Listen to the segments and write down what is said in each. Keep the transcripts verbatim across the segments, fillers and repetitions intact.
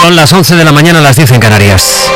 Son las once de la mañana, a las diez en Canarias.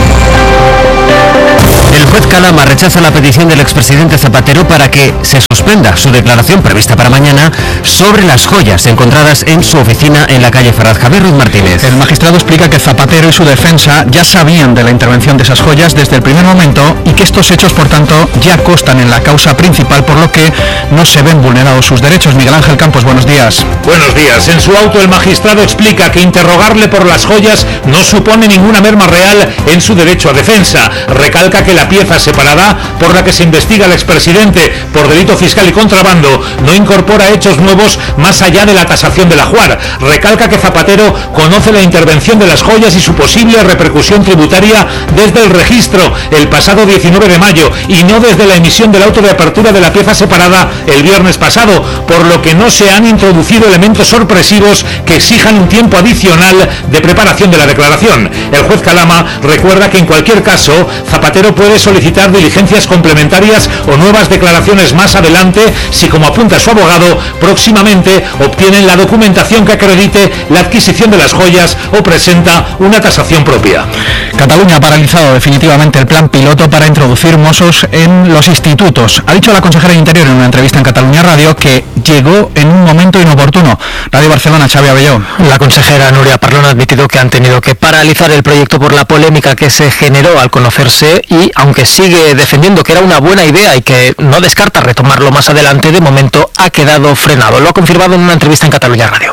El juez Calama rechaza la petición del expresidente Zapatero para que se suspenda su declaración prevista para mañana sobre las joyas encontradas en su oficina en la calle Ferraz. Javier Ruiz Martínez. El magistrado explica que Zapatero y su defensa ya sabían de la intervención de esas joyas desde el primer momento y que estos hechos, por tanto, ya constan en la causa principal, por lo que no se ven vulnerados sus derechos. Miguel Ángel Campos, buenos días. Buenos días. En su auto, el magistrado explica que interrogarle por las joyas no supone ninguna merma real en su derecho a defensa. Recalca que la pieza separada por la que se investiga al expresidente por delito fiscal y contrabando no incorpora hechos nuevos más allá de la tasación del ajuar. Recalca que Zapatero conoce la intervención de las joyas y su posible repercusión tributaria desde el registro el pasado diecinueve de mayo y no desde la emisión del auto de apertura de la pieza separada el viernes pasado, por lo que no se han introducido elementos sorpresivos que exijan un tiempo adicional de preparación de la declaración. El juez Calama recuerda que en cualquier caso Zapatero puede solicitar diligencias complementarias o nuevas declaraciones más adelante si, como apunta su abogado, próximamente obtienen la documentación que acredite la adquisición de las joyas o presenta una tasación propia. Cataluña ha paralizado definitivamente el plan piloto para introducir mozos en los institutos. Ha dicho la consejera de Interior en una entrevista en Cataluña Radio que llegó en un momento inoportuno. Radio Barcelona, Xavi Abelló. La consejera Núria Parlon ha admitido que han tenido que paralizar el proyecto por la polémica que se generó al conocerse y, aunque sigue defendiendo que era una buena idea y que no descarta retomarlo más adelante, de momento ha quedado frenado. Lo ha confirmado en una entrevista en Catalunya Radio.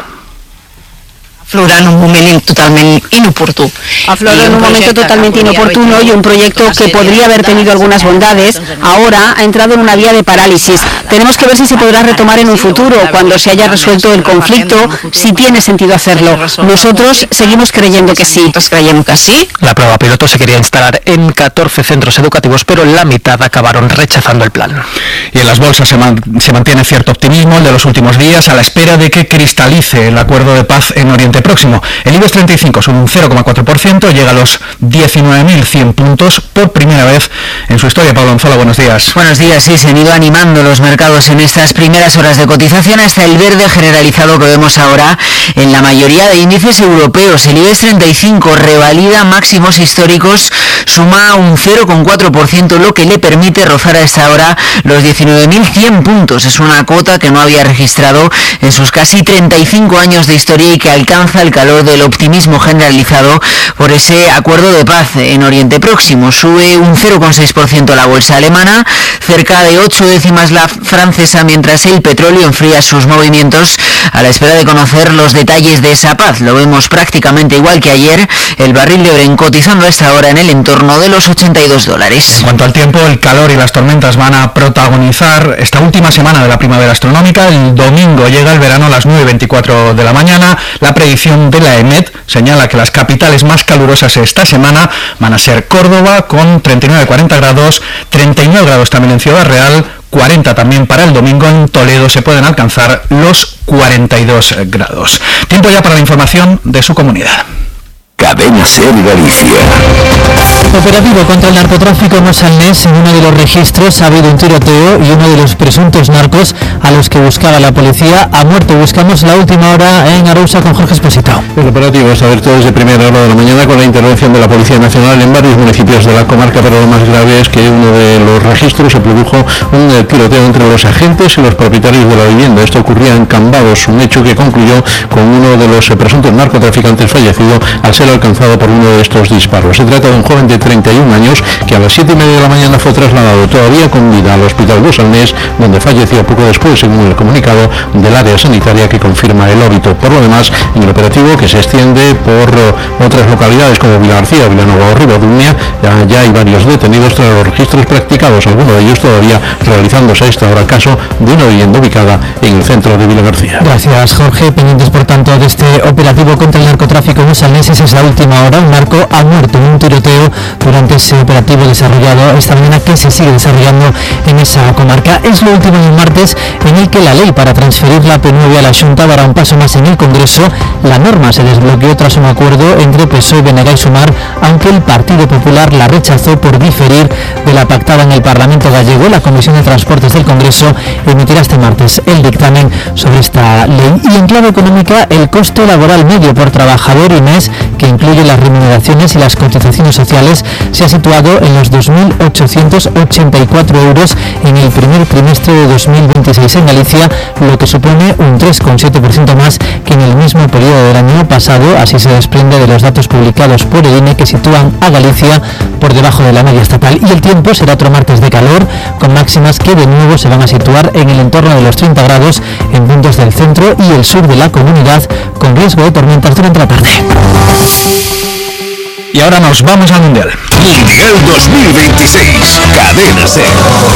Aflora en un moment totalment inoportú. Aflora en un momento totalmente inoportuno y un proyecto que podría haber tenido algunas bondades, ahora ha entrado en una vía de parálisis. Tenemos que ver si se podrá retomar en un futuro, cuando se haya resuelto el conflicto, si tiene sentido hacerlo. Nosotros seguimos creyendo que sí. Creiem que sí. La prueba piloto se quería instalar en catorce centros educativos, pero la mitad acabaron rechazando el plan. Y en las bolsas se, man, se mantiene cierto optimismo, el de los últimos días, a la espera de que cristalice el acuerdo de paz en Oriente Próximo. El IBEX treinta y cinco sube un cero coma cuatro por ciento, llega a los diecinueve mil cien puntos por primera vez en su historia. Pablo Anzola, buenos días. Buenos días, sí, se han ido animando los mercados en estas primeras horas de cotización hasta el verde generalizado que vemos ahora en la mayoría de índices europeos. El IBEX treinta y cinco revalida máximos históricos, suma un cero coma cuatro por ciento, lo que le permite rozar a esta hora los diecinueve mil cien puntos. Es una cota que no había registrado en sus casi treinta y cinco años de historia y que alcanza el calor del optimismo generalizado por ese acuerdo de paz en Oriente Próximo. Sube un cero coma seis por ciento la bolsa alemana, cerca de ocho décimas la francesa, mientras el petróleo enfría sus movimientos a la espera de conocer los detalles de esa paz. Lo vemos prácticamente igual que ayer, el barril de Brent cotizando a esta hora en el entorno de los ochenta y dos dólares. En cuanto al tiempo, el calor y las tormentas van a protagonizar esta última semana de la primavera astronómica. El domingo llega el verano a las nueve y veinticuatro de la mañana. La predicción de la EMET señala que las capitales más calurosas esta semana van a ser Córdoba con treinta y nueve a cuarenta grados, treinta y nueve grados también en Ciudad Real, cuarenta también para el domingo. En Toledo se pueden alcanzar los cuarenta y dos grados. Tiempo ya para la información de su comunidad. Cadena Ser Galicia. Operativo contra el narcotráfico en Salnés. En uno de los registros ha habido un tiroteo y uno de los presuntos narcos a los que buscaba la policía ha muerto. Buscamos la última hora en Arousa con Jorge Esposito. El operativo es abierto desde primera hora de la mañana con la intervención de la Policía Nacional en varios municipios de la comarca, pero lo más grave es que en uno de los registros se produjo un tiroteo entre los agentes y los propietarios de la vivienda. Esto ocurría en Cambados, un hecho que concluyó con uno de los presuntos narcotraficantes fallecido al ser alcanzado por uno de estos disparos. Se trata de un joven de treinta y un años que a las siete y media de la mañana fue trasladado todavía con vida al hospital de Salnés, donde falleció poco después, según el comunicado del área sanitaria que confirma el óbito. Por lo demás, en el operativo, que se extiende por uh, otras localidades como Vilagarcía, Vilanova o Ribadumia, ya, ya hay varios detenidos tras los registros practicados, algunos de ellos todavía realizándose a esta hora caso de una vivienda ubicada en el centro de Vilagarcía. Gracias, Jorge. Pendientes, por tanto, de este operativo contra el narcotráfico en Salnés. Esa es la última hora. Un narco ha muerto en un tiroteo durante ese operativo desarrollado esta mañana, que se sigue desarrollando en esa comarca. Es lo último del martes en el que la ley para transferir la P nueve a la Xunta dará un paso más en el Congreso. La norma se desbloqueó tras un acuerdo entre P S O E, B N G y Sumar, aunque el Partido Popular la rechazó por diferir de la pactada en el Parlamento gallego. La Comisión de Transportes del Congreso emitirá este martes el dictamen sobre esta ley. Y en clave económica, el coste laboral medio por trabajador y mes, que incluye las remuneraciones y las cotizaciones sociales, se ha situado en los dos mil ochocientos ochenta y cuatro euros en el primer trimestre de dos mil veintiséis en Galicia, lo que supone un tres coma siete por ciento más que en el mismo periodo del año pasado. Así se desprende de los datos publicados por el I N E, que sitúan a Galicia por debajo de la media estatal. Y el tiempo será otro martes de calor, con máximas que de nuevo se van a situar en el entorno de los treinta grados en puntos del centro y el sur de la comunidad, con riesgo de tormentas durante la tarde. Y ahora nos vamos al Mundial. Mundial dos mil veintiséis, Cadena SER.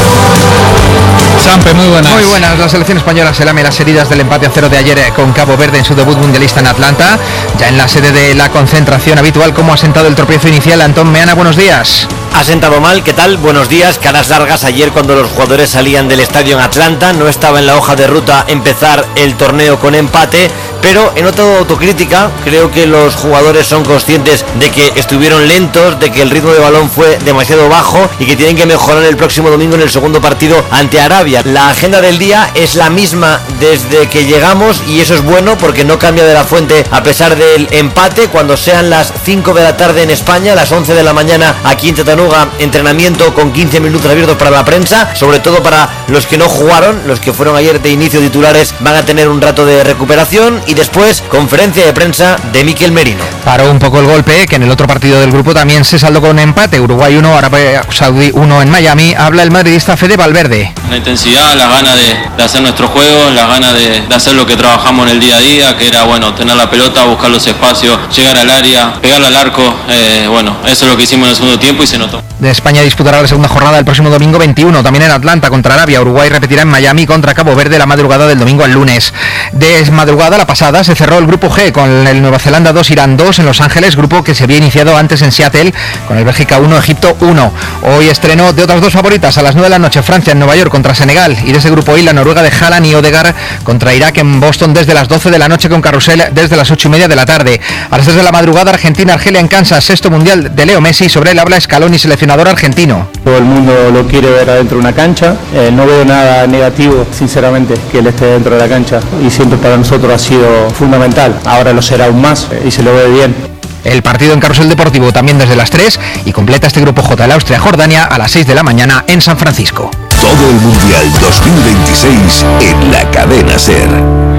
Sampe, muy buenas. Muy buenas. La selección española se lame las heridas del empate a cero de ayer con Cabo Verde en su debut mundialista en Atlanta. Ya en la sede de la concentración habitual, ¿cómo ha sentado el tropiezo inicial? Antón Meana, buenos días. Ha sentado mal, ¿qué tal? Buenos días. Caras largas ayer cuando los jugadores salían del estadio en Atlanta. No estaba en la hoja de ruta empezar el torneo con empate, pero en otra autocrítica creo que los jugadores son conscientes de que estuvieron lentos, de que el ritmo de balón fue demasiado bajo y que tienen que mejorar el próximo domingo en el segundo partido ante Arabia. La agenda del día es la misma desde que llegamos y eso es bueno porque no cambia de la fuente a pesar del empate. Cuando sean las cinco de la tarde en España, las once de la mañana aquí en Chattanooga, entrenamiento con quince minutos abiertos para la prensa, sobre todo para los que no jugaron, los que fueron ayer de inicio titulares van a tener un rato de recuperación y después conferencia de prensa de Mikel Merino. Paró un poco el golpe, que en el otro partido del grupo también se saldó con un empate. Uruguay uno, Arabia Saudí uno en Miami. Habla el madridista Fede Valverde. La intensidad, las ganas de, de hacer nuestro juego, las ganas de, de hacer lo que trabajamos en el día a día, que era bueno tener la pelota, buscar los espacios, llegar al área, pegarle al arco. Eh, bueno, eso es lo que hicimos en el segundo tiempo y se notó. De España disputará la segunda jornada el próximo domingo veintiuno, también en Atlanta contra Arabia. Uruguay repetirá en Miami contra Cabo Verde la madrugada del domingo al lunes. De madrugada la pasada se cerró el grupo G con el Nueva Zelanda dos, Irán dos en Los Ángeles, grupo que se había iniciado antes en Seattle con el Bélgica uno, Egipto uno. Hoy estreno de otras dos favoritas a las nueve de la noche, Francia en Nueva York contra Senegal, y de ese grupo I la Noruega de Haaland y Odegaard contra Irak en Boston desde las doce de la noche, con carrusel desde las ocho y media de la tarde. A las tres de la madrugada Argentina, Argelia en Kansas, sexto mundial de Leo Messi. Sobre él habla Scaloni, seleccionador argentino. Todo el mundo lo quiere ver adentro de una cancha, eh, no veo nada negativo sinceramente que él esté dentro de la cancha y siempre para nosotros ha sido fundamental, ahora lo será aún más eh, y se lo ve bien. El partido en Carrusel Deportivo también desde las tres y completa este grupo J, el Austria-Jordania a las seis de la mañana en San Francisco. Todo el Mundial dos mil veintiséis en la Cadena SER.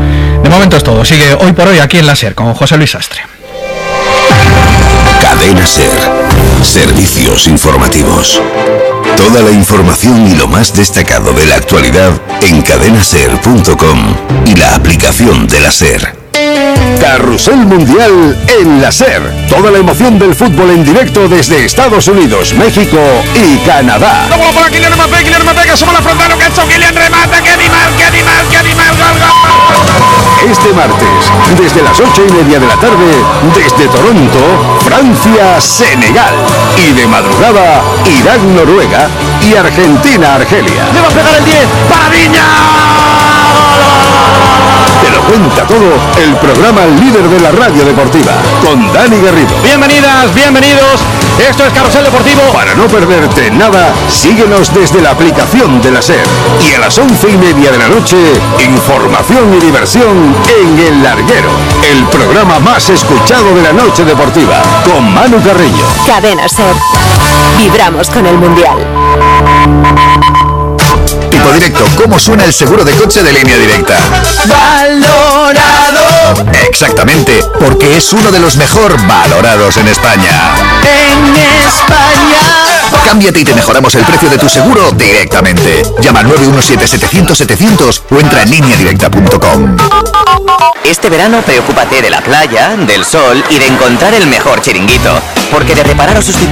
De momento es todo, sigue hoy por hoy aquí en la SER con José Luis Sastre. Cadena SER, servicios informativos. Toda la información y lo más destacado de la actualidad en cadena ser punto com y la aplicación de la SER. Carrusel Mundial en la SER. Toda la emoción del fútbol en directo desde Estados Unidos, México y Canadá. La bola para Kylian Mbappé, Kylian Mbappé que asoma la frontal, lo que ha hecho Kylian, remata, que animal, que animal, que animal, gol, gol. Este martes, desde las ocho y media de la tarde, desde Toronto, Francia, Senegal. Y de madrugada, Irán, Noruega y Argentina, Argelia. Le va a pegar el diez, para Viña. Te lo cuenta todo el programa líder de la radio deportiva, con Dani Garrido. Bienvenidas, bienvenidos. Esto es Carrusel Deportivo. Para no perderte nada, síguenos desde la aplicación de la SER. Y a las once y media de la noche, información y diversión en El Larguero, el programa más escuchado de la noche deportiva, con Manu Carrillo. Cadena SER. Vibramos con el Mundial. Tipo directo, ¿cómo suena el seguro de coche de Línea Directa? Valorado. Exactamente, porque es uno de los mejor valorados en España. En España. Cámbiate y te mejoramos el precio de tu seguro directamente. Llama al nueve uno siete, setecientos, setecientos o entra en línea directa punto com. Este verano preocúpate de la playa, del sol y de encontrar el mejor chiringuito. Porque de reparar o sustituir